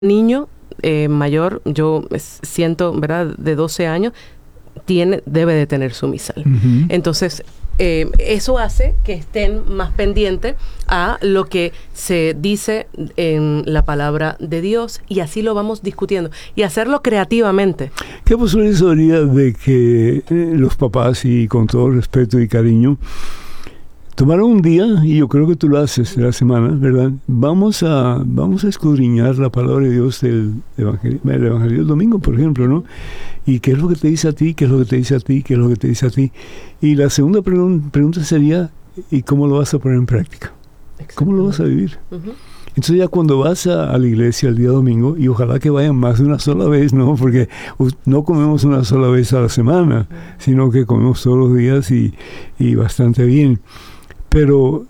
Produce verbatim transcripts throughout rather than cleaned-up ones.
Niño eh, mayor, yo siento, ¿verdad?, de doce años, tiene, debe de tener su misal. Uh-huh. Entonces, eh, eso hace que estén más pendientes a lo que se dice en la palabra de Dios, y así lo vamos discutiendo, y hacerlo creativamente. ¿Qué posibilidad sería de que eh, los papás, y con todo respeto y cariño, tomaron un día, y yo creo que tú lo haces de la semana, ¿verdad? Vamos a, vamos a escudriñar la palabra de Dios del Evangelio, el Evangelio del domingo, por ejemplo, ¿no? Y qué es lo que te dice a ti, qué es lo que te dice a ti, qué es lo que te dice a ti. Y la segunda pregun- pregunta sería, ¿y cómo lo vas a poner en práctica? ¿Cómo lo vas a vivir? Uh-huh. Entonces ya cuando vas a, a la iglesia el día domingo, y ojalá que vayan más de una sola vez, ¿no? Porque no comemos una sola vez a la semana, uh-huh. sino que comemos todos los días y, y bastante bien. Pero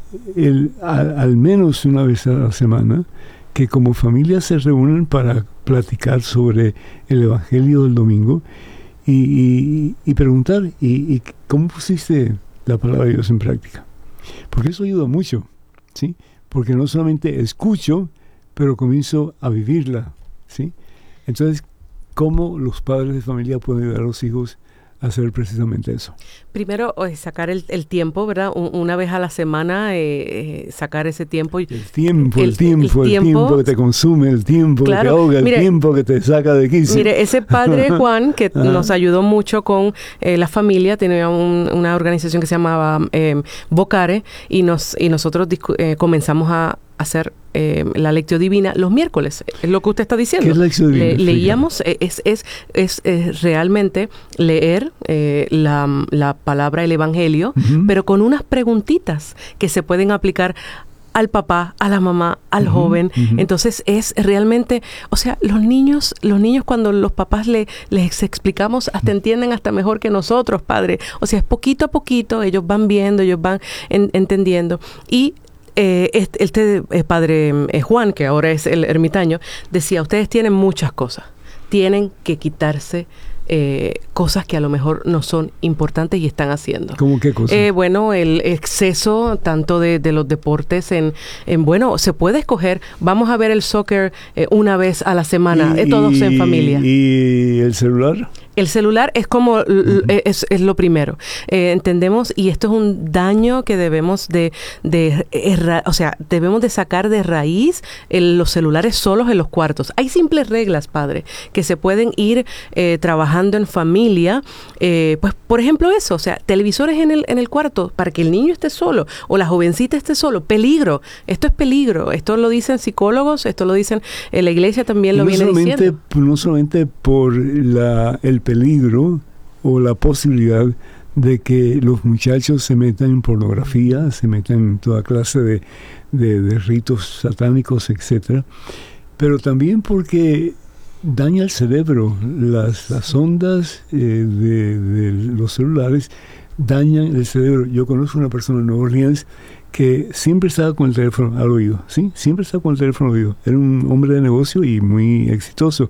el, al, al menos una vez a la semana, que como familia se reúnen para platicar sobre el Evangelio del domingo y, y, y preguntar, ¿y, y cómo pusiste la palabra de Dios en práctica? Porque eso ayuda mucho, ¿sí? Porque no solamente escucho, pero comienzo a vivirla, ¿sí? Entonces, ¿cómo los padres de familia pueden ayudar a los hijos a hacer precisamente eso? Primero, eh, sacar el, el tiempo, ¿verdad? Un, una vez a la semana, eh, eh, sacar ese tiempo. El tiempo, el, el tiempo, el, el tiempo, tiempo que te consume, el tiempo claro, que te ahoga, el mire, tiempo que te saca de quicio. Mire, ese padre Juan, que nos ayudó mucho con eh, la familia, tenía un, una organización que se llamaba eh, Vocare, y, nos, y nosotros discu- eh, comenzamos a hacer eh, la lectio divina los miércoles, es lo que usted está diciendo. ¿Qué es lectio divina? Le, leíamos, eh, es, es, es, es realmente leer eh, la, la palabra, el Evangelio, uh-huh. pero con unas preguntitas que se pueden aplicar al papá, a la mamá, al uh-huh, joven. Uh-huh. Entonces es realmente, o sea, los niños, los niños cuando los papás le, les explicamos, hasta entienden hasta mejor que nosotros, padre. O sea, es poquito a poquito, ellos van viendo, ellos van en, entendiendo. Y Eh, este, este eh, padre eh, Juan, que ahora es el ermitaño, decía, ustedes tienen muchas cosas, tienen que quitarse eh, cosas que a lo mejor no son importantes y están haciendo. ¿Cómo qué cosas? Eh, bueno, el exceso tanto de, de los deportes en, en, bueno, se puede escoger, vamos a ver el soccer eh, una vez a la semana, y, eh, todos en familia. ¿Y el celular? El celular es como, uh-huh. es, es lo primero. Eh, entendemos, y esto es un daño que debemos de, de erra, o sea, debemos de sacar de raíz el, los celulares solos en los cuartos. Hay simples reglas, padre, que se pueden ir eh, trabajando en familia. Eh, pues, por ejemplo, eso, o sea, televisores en el, en el cuarto para que el niño esté solo o la jovencita esté solo. Peligro. Esto es peligro. Esto lo dicen psicólogos, esto lo dicen, eh, la iglesia también lo no viene diciendo. No solamente por la, el peligro o la posibilidad de que los muchachos se metan en pornografía, se metan en toda clase de, de, de ritos satánicos, etcétera, pero también porque daña el cerebro. Las, las ondas eh, de, de los celulares dañan el cerebro. Yo conozco una persona en Nueva Orleans que siempre estaba con el teléfono al oído, ¿sí? Siempre estaba con el teléfono al oído. Era un hombre de negocio y muy exitoso.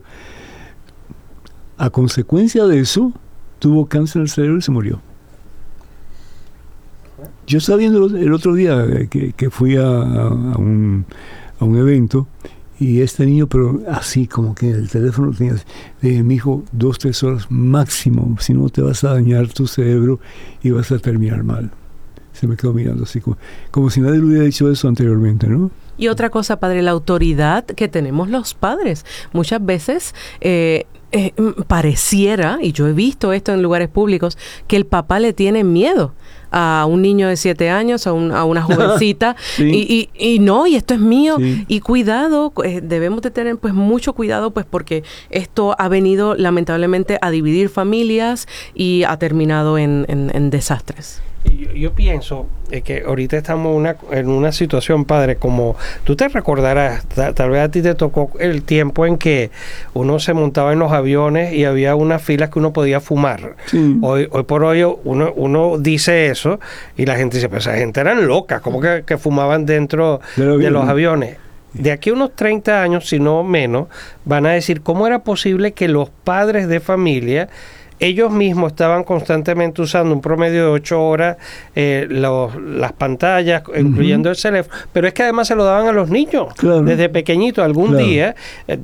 A consecuencia de eso, tuvo cáncer del cerebro y se murió. Yo estaba viendo el otro día que, que fui a, a, un, a un evento, y este niño, pero así como que el teléfono tenía, le dije, mijo, dos, tres horas máximo, si no te vas a dañar tu cerebro y vas a terminar mal. Se me quedó mirando así, como, como si nadie le hubiera dicho eso anteriormente, ¿no? Y otra cosa, padre, la autoridad que tenemos los padres. Muchas veces eh, eh, pareciera, y yo he visto esto en lugares públicos, que el papá le tiene miedo a un niño de siete años, a, un, a una jovencita, sí. y, y, y no, y esto es mío, sí. y cuidado, eh, debemos de tener pues mucho cuidado, pues porque esto ha venido lamentablemente a dividir familias y ha terminado en, en, en desastres. Yo, yo pienso eh, que ahorita estamos una, en una situación, padre, como tú te recordarás, ta, tal vez a ti te tocó el tiempo en que uno se montaba en los aviones y había unas filas que uno podía fumar. Sí. Hoy, hoy por hoy uno, uno dice eso y la gente dice, pues esa gente eran locas, como que, que fumaban dentro de, de los aviones. De aquí a unos treinta años, si no menos, van a decir cómo era posible que los padres de familia ellos mismos estaban constantemente usando un promedio de ocho horas eh, los, las pantallas, uh-huh. incluyendo el teléfono, pero es que además se lo daban a los niños, claro. desde pequeñitos. Algún claro. día, eh,